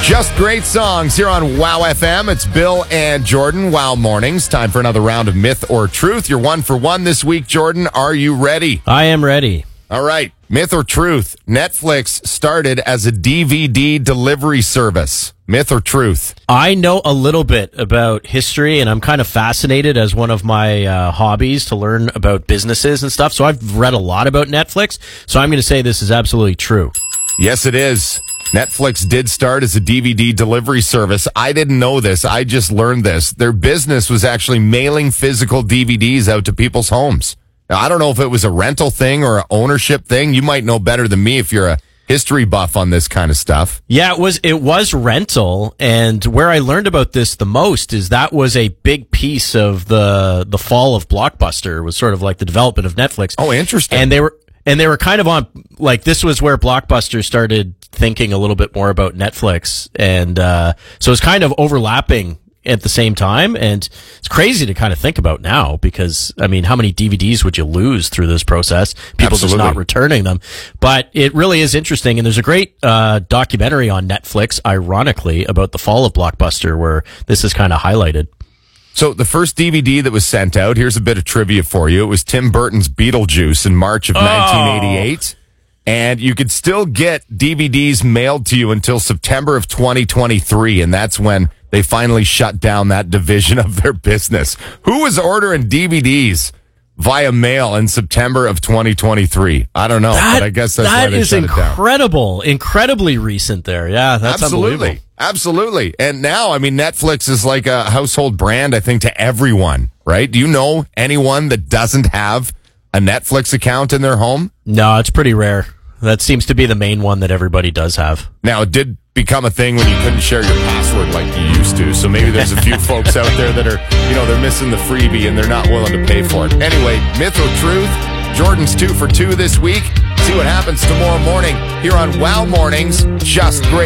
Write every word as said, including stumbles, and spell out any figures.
Just great songs here on Wow F M. It's Bill and Jordan. Wow Mornings. Time for another round of Myth or Truth. You're one for one this week, Jordan. Are you ready? I am ready. All right. Myth or Truth. Netflix started as a D V D delivery service. Myth or truth? I know a little bit about history, and I'm kind of fascinated as one of my uh, hobbies to learn about businesses and stuff. So I've read a lot about Netflix. So I'm going to say this is absolutely true. Yes, it is. Netflix did start as a D V D delivery service. I didn't know this. I just learned this. Their business was actually mailing physical D V Ds out to people's homes. Now, I don't know if it was a rental thing or an ownership thing. You might know better than me if you're a history buff on this kind of stuff. Yeah, it was it was rental, and where I learned about this the most is that was a big piece of the the fall of Blockbuster. It was sort of like the development of Netflix. Oh, interesting. And they were and they were kind of on, like, this was where Blockbuster started thinking a little bit more about Netflix, and uh so it's kind of overlapping at the same time, and it's crazy to kind of think about now because, I mean, how many D V Ds would you lose through this process? People Absolutely. just not returning them. But it really is interesting, and there's a great uh documentary on Netflix, ironically, about the fall of Blockbuster where this is kind of highlighted. So the first D V D that was sent out, here's a bit of trivia for you. It was Tim Burton's Beetlejuice in March of oh. nineteen eighty-eight. And you could still get D V Ds mailed to you until September of twenty twenty-three, and that's when they finally shut down that division of their business. Who was ordering D V Ds via mail in September of twenty twenty-three? I don't know, That, but I guess that's that why they is shut it down. incredible, incredibly recent there. Yeah, that's Absolutely. unbelievable. Absolutely. And now, I mean, Netflix is like a household brand, I think, to everyone, right? Do you know anyone that doesn't have a Netflix account in their home? No, it's pretty rare. That seems to be the main one that everybody does have. Now, it did become a thing when you couldn't share your password like you used to. So maybe there's a few folks out there that are, you know, they're missing the freebie and they're not willing to pay for it. Anyway, myth or truth? Jordan's two for two this week. See what happens tomorrow morning here on Wow Mornings. Just great.